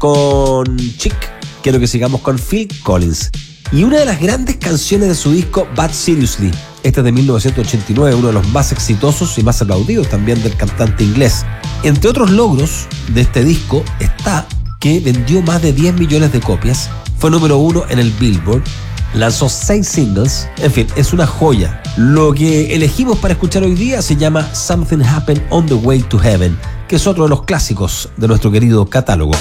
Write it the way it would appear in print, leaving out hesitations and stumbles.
con Chic, quiero que sigamos con Phil Collins. Y una de las grandes canciones de su disco Bad Seriously, este es de 1989, uno de los más exitosos y más aplaudidos también del cantante inglés. Entre otros logros de este disco está que vendió más de 10 millones de copias, fue número 1 en el Billboard, lanzó 6 singles, en fin, es una joya. Lo que elegimos para escuchar hoy día se llama Something Happened on the Way to Heaven, que es otro de los clásicos de nuestro querido catálogo.